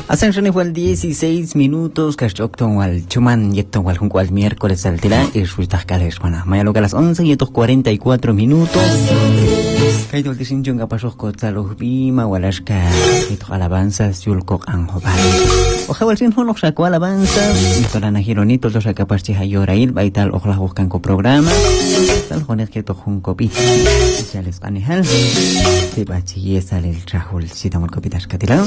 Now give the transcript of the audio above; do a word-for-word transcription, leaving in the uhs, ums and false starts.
Hacen fue el dieciséis minutos, cachocton al chuman, yeton al junco al miércoles al tila, y resulta que les van a mañana a las once y estos cuarenta y cuatro minutos. Kaito el disinchon capazos con los bima, walashka, y alabanzas, yulco anjobal. Ojalá el sin no sacó alabanzas, y toda la gironito, los capaz de hayorail, baital, ojalá buscan co programa, tal jones que tojun copita, y ya les canejal, se bachille sale el trajul, si tamo el copitas catilado.